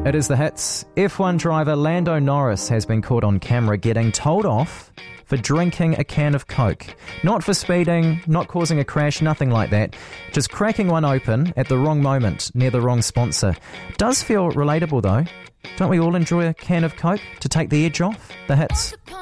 It is the hits. F1 driver Lando Norris has been caught on camera getting told off for drinking a can of Coke. Not for speeding, not causing a crash, nothing like that. Just cracking one open at the wrong moment, near the wrong sponsor. Does feel relatable though. Don't we all enjoy a can of Coke to take the edge off? The hits.